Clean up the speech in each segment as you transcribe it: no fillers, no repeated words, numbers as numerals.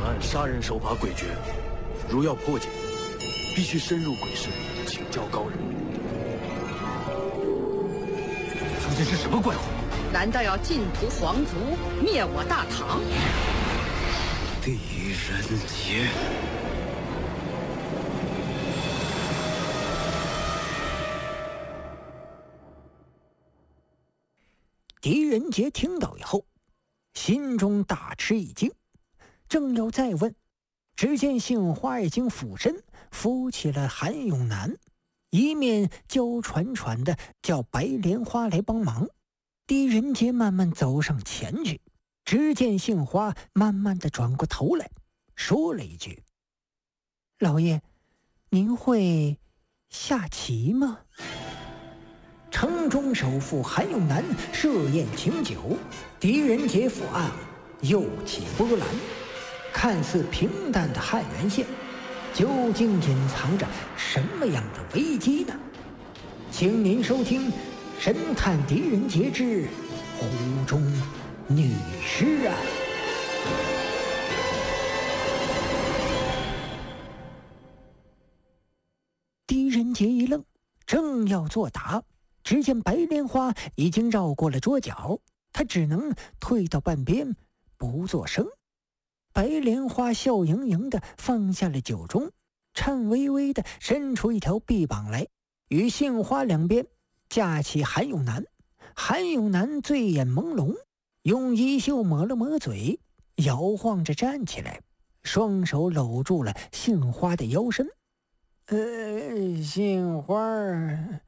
案杀人手法诡谲，如要破解，必须深入鬼市，请教高人。 究竟是什么怪物？ 难道要尽屠皇族，灭我大唐？ 狄仁杰。 狄仁杰听到以后，心中大吃一惊，正要再问，只见杏花已经俯身扶起了韩永南，一面娇喘喘的叫白莲花来帮忙。狄仁杰慢慢走上前去，只见杏花慢慢的转过头来，说了一句：“老爷，您会下棋吗？”城中首富韩永南设宴请酒，狄仁杰赴案又起波澜。看似平淡的汉源县，究竟隐藏着什么样的危机呢？请您收听《神探狄仁杰之湖中女尸案》。狄仁杰一愣，正要作答，只见白莲花已经绕过了桌角，他只能退到半边不作声。白莲花笑盈盈地放下了酒盅，颤巍巍地伸出一条臂膀来，与杏花两边架起韩永南。韩永南醉眼朦胧，用衣袖抹了抹嘴，摇晃着站起来，双手搂住了杏花的腰身。杏花，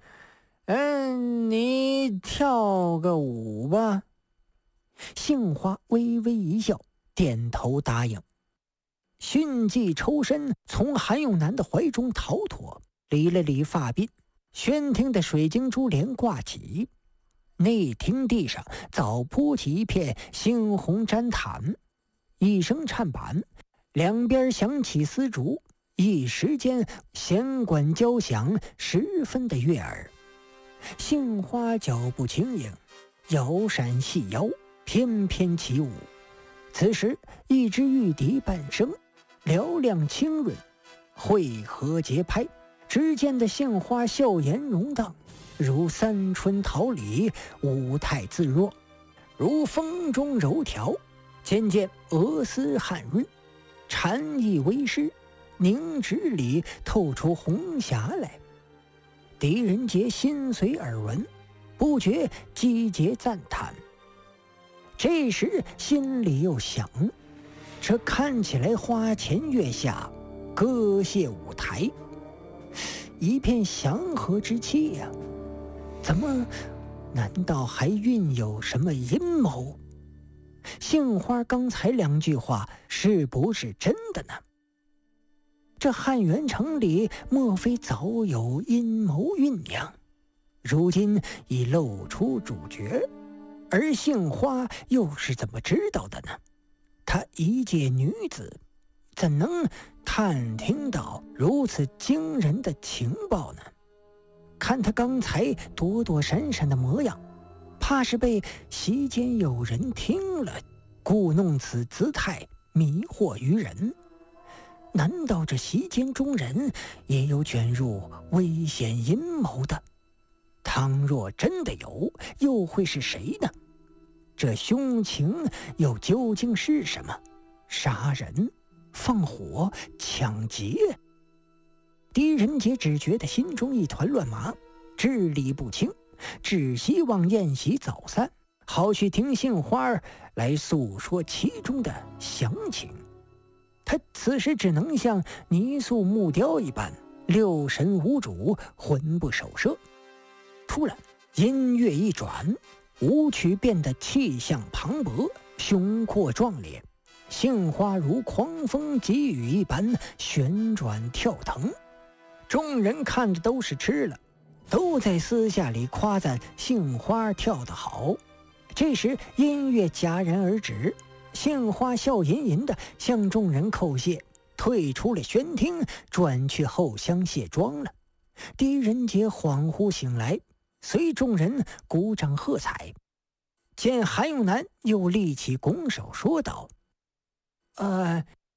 你跳个舞吧。杏花微微一笑，点头答应。迅即抽身从韩永南的怀中逃脱，理了理发鬓，宣厅的水晶珠帘挂起，内厅地上早铺起一片猩红毡毯，一声颤板，两边响起丝竹，一时间弦管交响，十分的悦耳。杏花脚步轻盈，摇闪细腰，翩翩起舞。此时一支玉笛半声，嘹亮清润，汇合节拍，只见的杏花笑颜容荡，如三春桃李，舞态自若，如风中柔条，渐渐额丝汗润，禅意为师，凝脂里透出红霞来。狄仁杰心随耳闻，不觉击节赞叹。这时心里又想，这看起来花前月下，歌榭舞台，一片祥和之气呀，怎么难道还蕴有什么阴谋？杏花刚才两句话是不是真的呢？这汉源城里莫非早有阴谋酝酿，如今已露出主角，而杏花又是怎么知道的呢？她一介女子，怎能探听到如此惊人的情报呢？看她刚才躲躲闪闪的模样，怕是被席间有人听了，故弄此姿态，迷惑于人。难道这席间中人也有卷入危险阴谋的？倘若真的有，又会是谁呢？这凶情又究竟是什么？杀人、放火、抢劫？狄仁杰只觉得心中一团乱麻，支理不清，只希望宴席早散，好去听杏花来诉说其中的详情。他此时只能像泥塑木雕一般，六神无主，魂不守舍。突然音乐一转，舞曲变得气象磅礴，雄阔壮烈，杏花如狂风急雨一般旋转跳腾。众人看着都是吃了，都在私下里夸赞杏花跳得好。这时音乐戛然而止，杏花笑吟吟地向众人叩谢，退出了宣厅，转去后厢卸妆了。狄仁杰恍惚醒来，随众人鼓掌喝彩。见韩永南又立起拱手说道：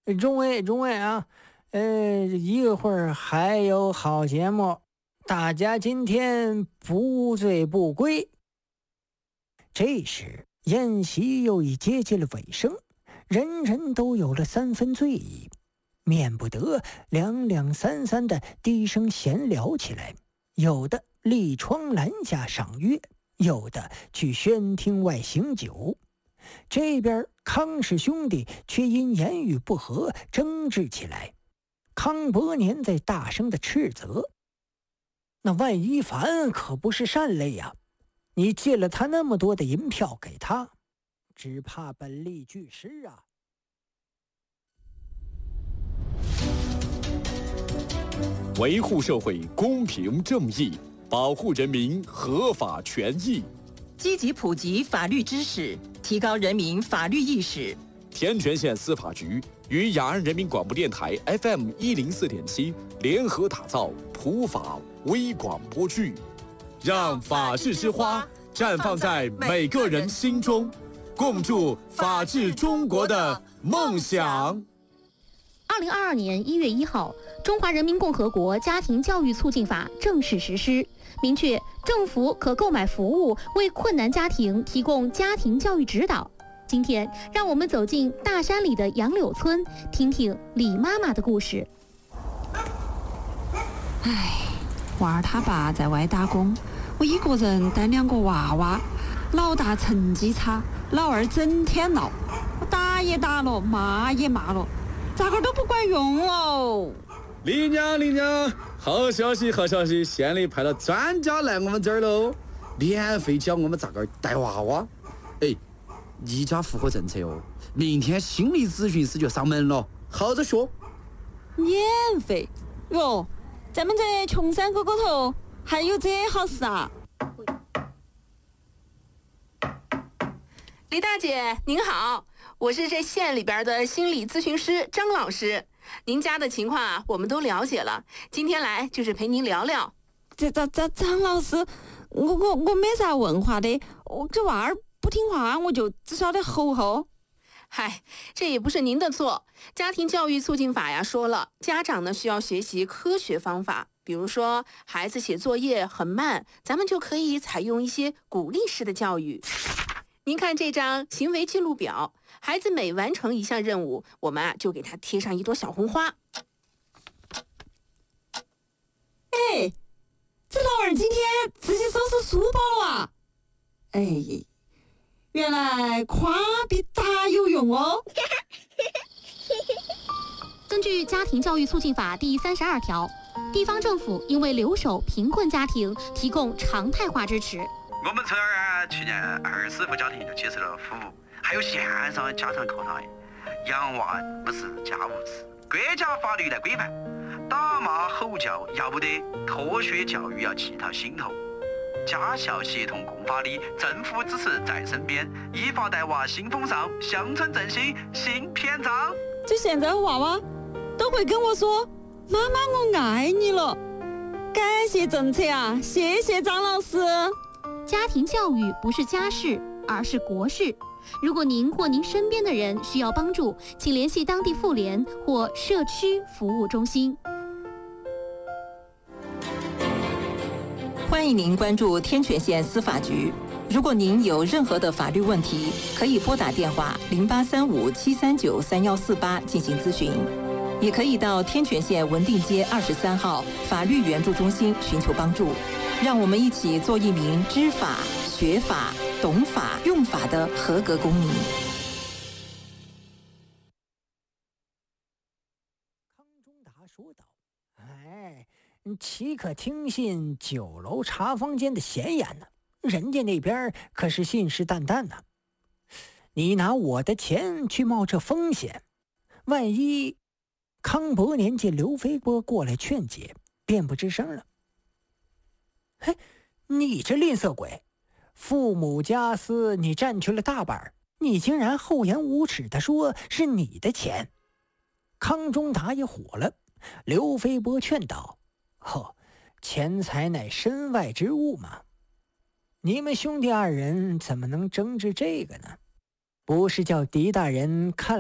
中尉啊，一会儿还有好节目，大家今天不醉不归。这时宴席又已接近了尾声，人人都有了3分醉意，免不得两两三三的低声闲聊起来，有的立窗栏下赏月，有的去轩厅外醒酒。这边康氏兄弟却因言语不合争执起来。康伯年在大声的斥责：那万一凡可不是善类呀，你借了他那么多的银票给他，只怕本利俱失啊。 维护社会公平正义，保护人民合法权益， 积极普及法律知识，提高人民法律意识。 天全县司法局与雅安人民广播电台 FM104.7联合打造普法微广播剧，让法治之花绽放在每个人心中，共筑法治中国的梦想。 2022年1月1号，《中华人民共和国家庭教育促进法》正式实施，明确政府可购买服务为困难家庭提供家庭教育指导。今天，让我们走进大山里的杨柳村，听听李妈妈的故事。 娃儿他爸在外打工，我一个人带2个娃娃，老大成绩差，老二整天闹，我打也打了，骂也骂了，咋个都不管用哦。 李娘，好消息，县里派了专家来我们这儿喽，免费教我们咋个带娃娃。一家符合政策哦，明天心理咨询师就上门了，好着学。 免费哟，咱们这穷山沟沟头还有这好事啊！ 李大姐您好，我是这县里边的心理咨询师张老师，您家的情况啊我们都了解了，今天来就是陪您聊聊。 张老师，我没啥文化的，我这娃儿不听话，我就只晓得吼。 嗨，这也不是您的错。家庭教育促进法呀说了，家长呢需要学习科学方法，比如说孩子写作业很慢，咱们就可以采用一些鼓励式的教育。您看这张行为记录表，孩子每完成一项任务，我们就给他贴上一朵小红花。 这老二今天自己收拾书包了啊！原来夸比打有用哦。 根据《家庭教育促进法》第32条，地方政府应为留守贫困家庭提供常态化支持。 我们村儿去年20户家庭就接受了服务，还有线上家长课堂。养娃不是家务事，国家法律来规范。打骂吼叫要不得，科学教育要记到心头。家校协同共发力，政府支持在身边，依法带娃新风尚，乡村振兴新篇章。 就现在娃娃都会跟我说：“妈妈，我爱你了。”感谢政策啊，谢谢张老师。 家庭教育不是家事，而是国事。如果您或您身边的人需要帮助，请联系当地妇联或社区服务中心。 欢迎您关注天全县司法局。如果您有任何的法律问题，可以拨打电话0835-739-3148进行咨询，也可以到天全县文定街23号法律援助中心寻求帮助。让我们一起做一名知法、学法、懂法、用法的合格公民。 康中达说道：“岂可听信酒楼茶坊间的闲言呢？人家那边可是信誓旦旦呢。你拿我的钱去冒这风险，万一……”康伯年见刘飞波过来劝解，便不吱声了。你这吝啬鬼，父母家私你占去了大半，你竟然厚颜无耻地说是你的钱。康中达也火了。刘飞波劝道：“钱财乃身外之物嘛，你们兄弟2人怎么能争执这个呢？不是叫狄大人看